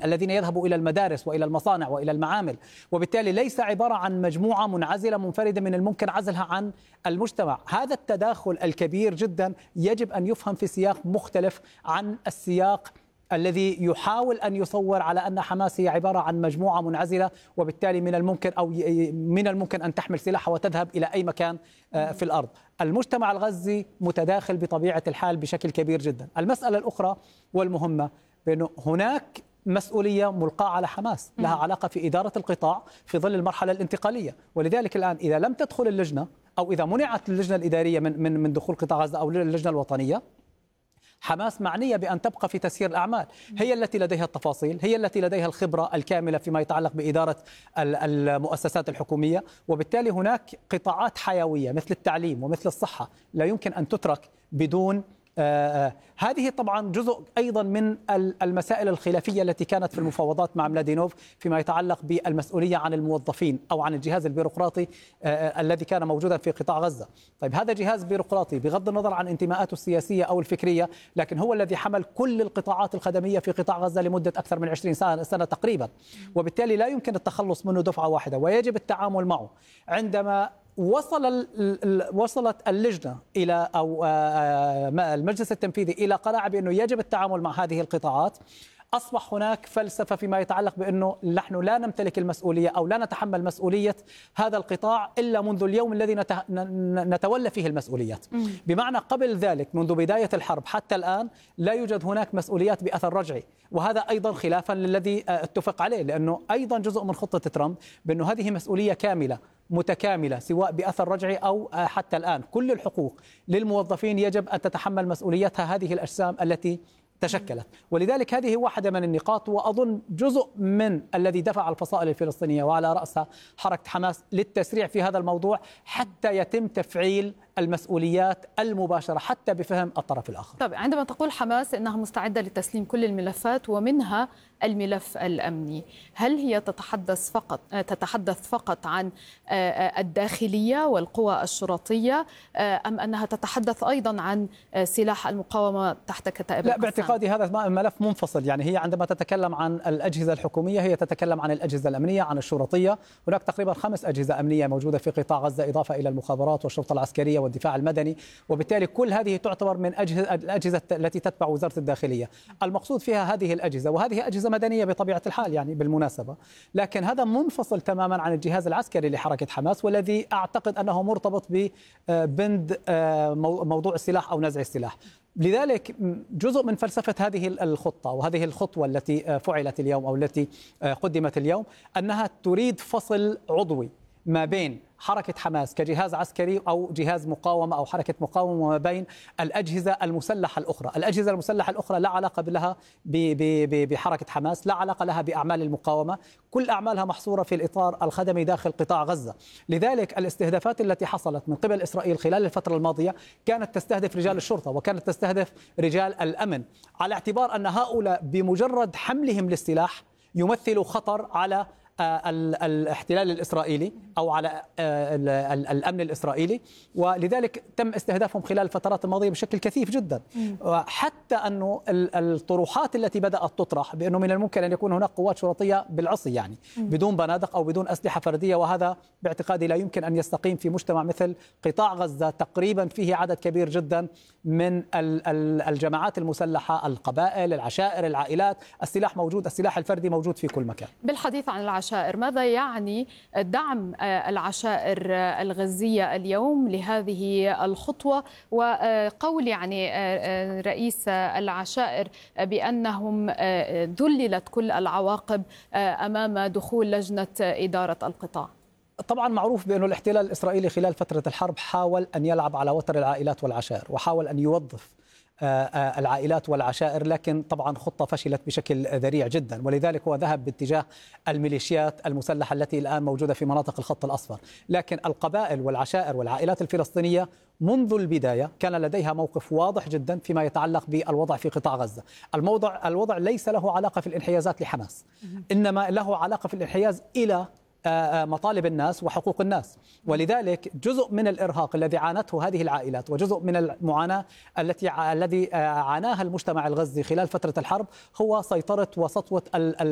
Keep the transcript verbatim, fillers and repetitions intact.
المواطنين الذين يذهبوا إلى المدارس وإلى المصانع وإلى المعامل، وبالتالي ليس عبارة عن مجموعة منعزلة منفردة من الممكن عزلها عن المجتمع. هذا التداخل الكبير جدا يجب أن يفهم في سياق مختلف عن السياق الذي يحاول أن يصور على أن حماس هي عبارة عن مجموعة منعزلة، وبالتالي من الممكن أو من الممكن أن تحمل سلاحها وتذهب إلى أي مكان في الأرض. المجتمع الغزي متداخل بطبيعة الحال بشكل كبير جدا. المسألة الأخرى والمهمة بأنه هناك مسؤولية ملقاة على حماس لها علاقة في إدارة القطاع في ظل المرحلة الانتقالية، ولذلك الآن إذا لم تدخل اللجنة أو إذا منعت اللجنة الإدارية من من من دخول قطاع غزة أو اللجنة الوطنية، حماس معنية بأن تبقى في تسيير الأعمال، هي التي لديها التفاصيل، هي التي لديها الخبرة الكاملة فيما يتعلق بإدارة المؤسسات الحكومية، وبالتالي هناك قطاعات حيوية مثل التعليم ومثل الصحة لا يمكن أن تترك بدون آه آه هذه طبعا جزء أيضا من المسائل الخلافية التي كانت في المفاوضات مع ملادينوف فيما يتعلق بالمسؤولية عن الموظفين أو عن الجهاز البيروقراطي آه آه الذي كان موجودا في قطاع غزة. طيب هذا جهاز بيروقراطي بغض النظر عن انتماءاته السياسية أو الفكرية، لكن هو الذي حمل كل القطاعات الخدمية في قطاع غزة لمدة أكثر من عشرين سنة, سنة تقريبا، وبالتالي لا يمكن التخلص منه دفعة واحدة، ويجب التعامل معه. عندما وصل وصلت اللجنة إلى أو المجلس التنفيذي إلى قناعة بأنه يجب التعامل مع هذه القطاعات، أصبح هناك فلسفة فيما يتعلق بأنه نحن لا نمتلك المسؤولية أو لا نتحمل مسؤولية هذا القطاع إلا منذ اليوم الذي نتولى فيه المسؤوليات. بمعنى قبل ذلك منذ بداية الحرب حتى الآن لا يوجد هناك مسؤوليات بأثر رجعي، وهذا أيضا خلافا للذي اتفق عليه، لأنه أيضا جزء من خطة ترامب بأنه هذه مسؤولية كاملة متكاملة سواء بأثر رجعي أو حتى الآن كل الحقوق للموظفين يجب أن تتحمل مسؤوليتها هذه الأجسام التي تشكلت. ولذلك هذه واحدة من النقاط، وأظن جزء من الذي دفع الفصائل الفلسطينية وعلى رأسها حركة حماس للتسريع في هذا الموضوع حتى يتم تفعيل المسؤوليات المباشرة حتى بفهم الطرف الآخر. طيب عندما تقول حماس أنها مستعدة لتسليم كل الملفات ومنها الملف الأمني، هل هي تتحدث فقط تتحدث فقط عن الداخلية والقوى الشرطية أم أنها تتحدث أيضا عن سلاح المقاومة تحت كتائب؟ لا، باعتقادي هذا ملف منفصل. يعني هي عندما تتكلم عن الأجهزة الحكومية هي تتكلم عن الأجهزة الأمنية، عن الشرطية. هناك تقريبا خمس أجهزة أمنية موجودة في قطاع غزة إضافة إلى المخابرات والشرطة العسكرية والدفاع المدني، وبالتالي كل هذه تعتبر من أجهزة الأجهزة التي تتبع وزارة الداخلية. المقصود فيها هذه الأجهزة، وهذه أجهزة مدنية بطبيعة الحال يعني بالمناسبة، لكن هذا منفصل تماما عن الجهاز العسكري لحركة حماس، والذي أعتقد أنه مرتبط ببند موضوع السلاح أو نزع السلاح. لذلك جزء من فلسفة هذه الخطة وهذه الخطوة التي فعلت اليوم أو التي قدمت اليوم أنها تريد فصل عضوي ما بين حركة حماس كجهاز عسكري أو جهاز مقاومة أو حركة مقاومة وما بين الأجهزة المسلحة الأخرى. الأجهزة المسلحة الأخرى لا علاقة لها بحركة حماس، لا علاقة لها بأعمال المقاومة، كل أعمالها محصورة في الإطار الخدمي داخل قطاع غزة. لذلك الاستهدافات التي حصلت من قبل إسرائيل خلال الفترة الماضية كانت تستهدف رجال الشرطة وكانت تستهدف رجال الأمن، على اعتبار أن هؤلاء بمجرد حملهم للسلاح يمثلوا خطر على الاحتلال الإسرائيلي أو على الأمن الإسرائيلي، ولذلك تم استهدافهم خلال الفترات الماضية بشكل كثيف جدا. حتى أنه الطروحات التي بدأت تطرح بأنه من الممكن أن يكون هناك قوات شرطية بالعصي يعني بدون بنادق أو بدون أسلحة فردية، وهذا باعتقادي لا يمكن أن يستقيم في مجتمع مثل قطاع غزة تقريبا فيه عدد كبير جدا من الجماعات المسلحة، القبائل، العشائر، العائلات. السلاح موجود، السلاح الفردي موجود في كل مكان. بالحديث عن العشائر، ماذا يعني دعم العشائر الغزية اليوم لهذه الخطوة، وقول يعني رئيس العشائر بأنهم ذللت كل العواقب أمام دخول لجنة إدارة القطاع؟ طبعا معروف بأنه الاحتلال الإسرائيلي خلال فترة الحرب حاول أن يلعب على وتر العائلات والعشائر، وحاول أن يوظف العائلات والعشائر، لكن طبعا خطة فشلت بشكل ذريع جدا، ولذلك هو ذهب باتجاه الميليشيات المسلحة التي الآن موجودة في مناطق الخط الأصفر. لكن القبائل والعشائر والعائلات الفلسطينية منذ البداية كان لديها موقف واضح جدا فيما يتعلق بالوضع في قطاع غزة. الموضوع الوضع ليس له علاقة في الانحيازات لحماس، إنما له علاقة في الانحياز إلى مطالب الناس وحقوق الناس. ولذلك جزء من الإرهاق الذي عانته هذه العائلات وجزء من المعاناة التي الذي عاناها المجتمع الغزي خلال فترة الحرب هو سيطرة وسطوة